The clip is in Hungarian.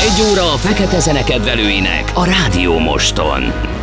Egy óra a fekete zene kedvelőinek a Rádió Moston.